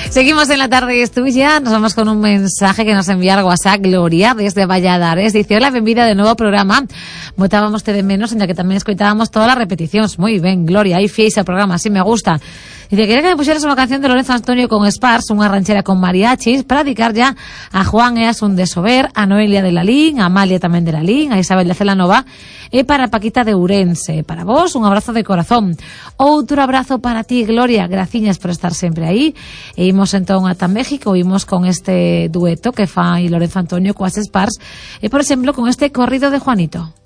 Seguimos en la tarde tuya. Nos vamos con un mensaje que nos envía al WhatsApp Gloria desde Valladares. Dice: hola, bienvenida de nuevo programa. Botábamos de menos, en la que también escoitábamos todas las repeticiones. Muy bien, Gloria, ahí fiéis al programa, así me gusta. Dice: quería que me pusieras una canción de Lorenzo Antonio con Spars, una ranchera con mariachis, para dedicar ya a Juan Easun de Sober, a Noelia de Lalín, a Amalia también de Lalín, a Isabel de Celanova, y para Paquita de Ourense. Para vos, un abrazo de corazón. Outro abrazo para ti, Gloria. Graciñas por estar sempre aí. E imos entón ata México, imos con este dueto que fai Lorenzo Antonio coas Spars, e por exemplo con este corrido de Juanito.